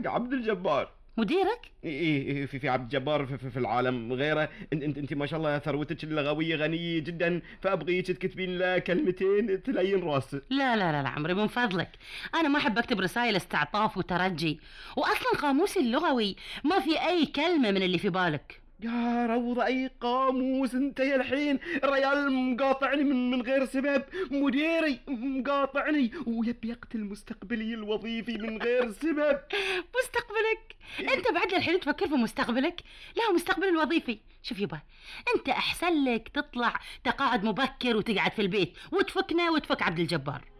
حق عبد الجبار. مديرك؟ ايه، في عبد الجبار في العالم غيره. انت ما شاء الله ثروتك اللغويه غنيه جدا، فابغيك تكتبين له كلمتين تلين راسه. لا لا لا لا عمري من فضلك، انا ما احب اكتب رسائل استعطاف وترجي، واصلا قاموسي اللغوي ما في اي كلمه من اللي في بالك. يا روضة، اي قاموس انت يا الحين؟ الريال مقاطعني من غير سبب، مديري مقاطعني ويبي يقتل مستقبلي الوظيفي من غير سبب. مستقبلك؟ انت بعد الحين تفكر في مستقبلك؟ لا، مستقبل الوظيفي. شوف يبا، انت احسن لك تطلع تقاعد مبكر وتقعد في البيت وتفكنا وتفك عبد الجبار.